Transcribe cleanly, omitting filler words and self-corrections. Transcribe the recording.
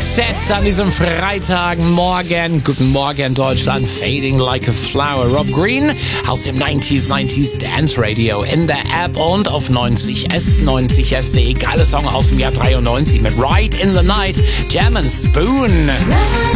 Set an diesem Freitagmorgen. Guten Morgen, Deutschland. Fading like a flower. Rob Green aus dem 90s Dance Radio in der App und auf 90s.de. Geiler Song aus dem Jahr 93 mit Right in the Night. Jam and Spoon.